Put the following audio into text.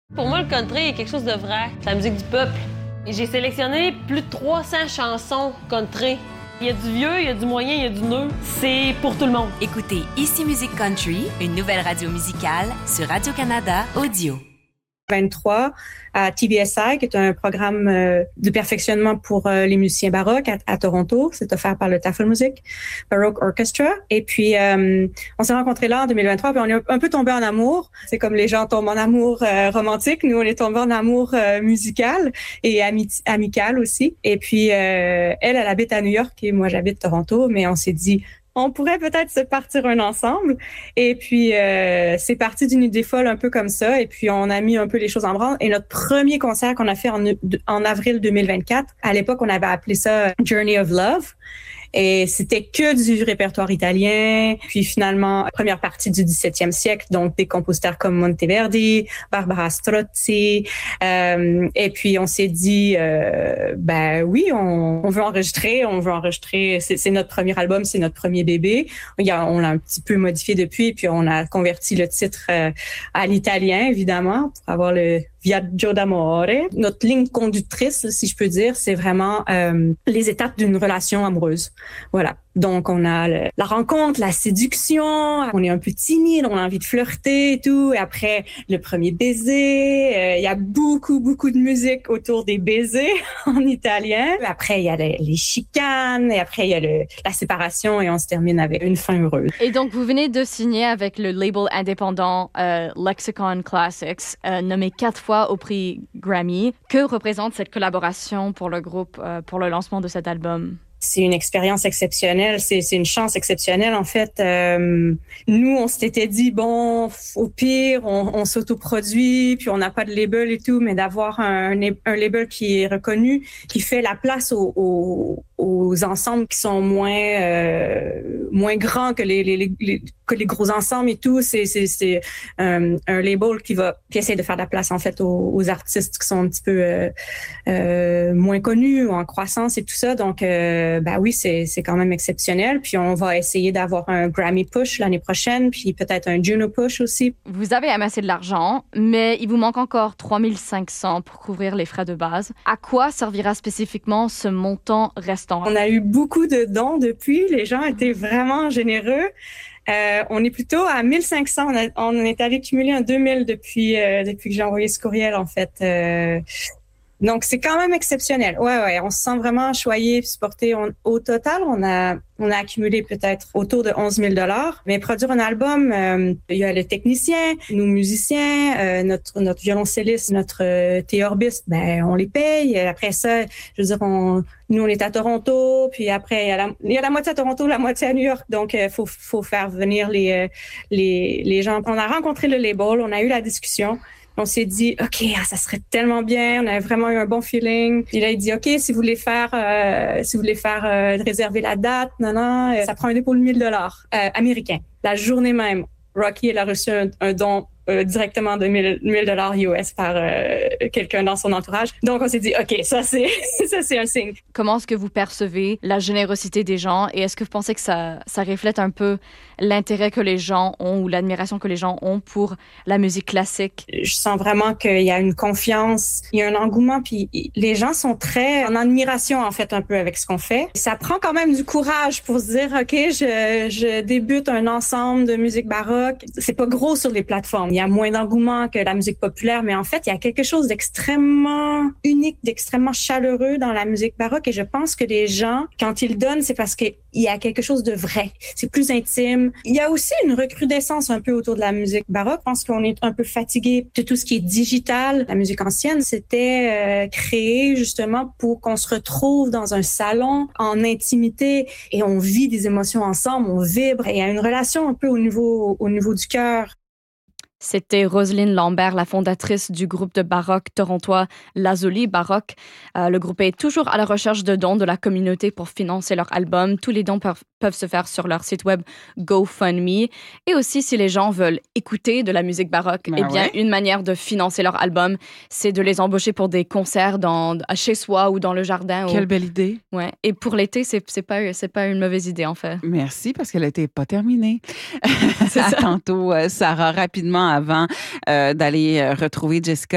Pour moi, le country est quelque chose de vrai. C'est la musique du peuple. Et j'ai sélectionné plus de 300 chansons country. Il y a du vieux, il y a du moyen, il y a du neuf. C'est pour tout le monde. Écoutez Ici Musique Country, une nouvelle radio musicale sur Radio-Canada Audio. 23 à TBSI, qui est un programme de perfectionnement pour les musiciens baroques à Toronto. C'est offert par le Tafelmusik Baroque Orchestra. Et puis, on s'est rencontrés là en 2023, puis on est un peu tombés en amour. C'est comme les gens tombent en amour romantique. Nous, on est tombés en amour musical et amical aussi. Et puis, elle habite à New York et moi, j'habite Toronto, mais on s'est dit... on pourrait peut-être se partir un ensemble. Et puis, c'est parti d'une idée folle un peu comme ça. Et puis, on a mis un peu les choses en branle. Et notre premier concert qu'on a fait en avril 2024, à l'époque, on avait appelé ça Journey of Love. Et c'était que du répertoire italien. Puis finalement, première partie du 17e siècle, donc des compositeurs comme Monteverdi, Barbara Strozzi. Et puis on s'est dit, ben oui, on veut enregistrer. C'est notre premier album, c'est notre premier bébé. On l'a un petit peu modifié depuis, puis on a converti le titre à l'italien, évidemment, pour avoir le Viaggio d'amore. Notre ligne conductrice, si je peux dire, c'est vraiment les étapes d'une relation amoureuse. Voilà. Donc, on a la rencontre, la séduction, on est un peu timide, on a envie de flirter et tout. Et après, le premier baiser, il y a beaucoup de musique autour des baisers en italien. Après, il y a les chicanes, et après, il y a la séparation et on se termine avec une fin heureuse. Et donc, vous venez de signer avec le label indépendant Lexicon Classics, nommé 4 fois au prix Grammy. Que représente cette collaboration pour le groupe, pour le lancement de cet album? C'est une expérience exceptionnelle, c'est une chance exceptionnelle. En fait, nous, on s'était dit, bon, au pire, on s'autoproduit, puis on n'a pas de label et tout, mais d'avoir un label qui est reconnu, qui fait la place aux ensembles qui sont moins grands que les gros ensembles et tout. C'est un label qui essaie de faire de la place, en fait, aux artistes qui sont un petit peu moins connus ou en croissance et tout ça. Donc, ben oui, c'est quand même exceptionnel. Puis on va essayer d'avoir un Grammy Push l'année prochaine, puis peut-être un Juno Push aussi. Vous avez amassé de l'argent, mais il vous manque encore 3 500 pour couvrir les frais de base. À quoi servira spécifiquement ce montant restant? On a eu beaucoup de dons depuis. Les gens étaient vraiment généreux. On est plutôt à 1500. On est allé cumuler un 2000 depuis que j'ai envoyé ce courriel, en fait. Donc, c'est quand même exceptionnel. Ouais, on se sent vraiment choyé, supporté. Au total, on a accumulé peut-être autour de 11 000 $. Mais produire un album, il y a le technicien, nos musiciens, notre violoncelliste, notre théorbiste, ben on les paye. Après ça, je veux dire, nous on est à Toronto, puis après il y a la moitié à Toronto, la moitié à New York. Donc faut faire venir les gens. On a rencontré le label, on a eu la discussion. On s'est dit, OK, ça serait tellement bien. On avait vraiment eu un bon feeling. Puis là, il dit, OK, si vous voulez faire réserver la date, ça prend un dépôt de 1 000 $ américains. La journée même, Rocky, elle a reçu un don directement de 1 000 $ US par quelqu'un dans son entourage. Donc, on s'est dit, OK, ça, c'est un signe. Comment est-ce que vous percevez la générosité des gens et est-ce que vous pensez que ça reflète un peu l'intérêt que les gens ont ou l'admiration que les gens ont pour la musique classique? Je sens vraiment qu'il y a une confiance, il y a un engouement, puis les gens sont très en admiration, en fait, un peu avec ce qu'on fait. Ça prend quand même du courage pour se dire, OK, je débute un ensemble de musique baroque. C'est pas gros sur les plateformes. Il y a moins d'engouement que la musique populaire, mais en fait, il y a quelque chose d'extrêmement unique, d'extrêmement chaleureux dans la musique baroque et je pense que les gens, quand ils donnent, c'est parce qu'il y a quelque chose de vrai. C'est plus intime. Il y a aussi une recrudescence un peu autour de la musique baroque. Je pense qu'on est un peu fatigué de tout ce qui est digital. La musique ancienne, c'était créé justement pour qu'on se retrouve dans un salon en intimité et on vit des émotions ensemble, on vibre et il y a une relation un peu au niveau du cœur. C'était Roselyne Lambert, la fondatrice du groupe de baroque torontois Lazuli Baroque. Le groupe est toujours à la recherche de dons de la communauté pour financer leur album. Tous les dons peuvent se faire sur leur site web GoFundMe. Et aussi, si les gens veulent écouter de la musique baroque, une manière de financer leur album, c'est de les embaucher pour des concerts chez soi ou dans le jardin. Quelle belle idée. Ouais. Et pour l'été, c'est pas une mauvaise idée, en fait. Merci, parce qu'elle n'était pas terminée. C'est ça. À tantôt, Sarah, rapidement, avant d'aller retrouver Jessica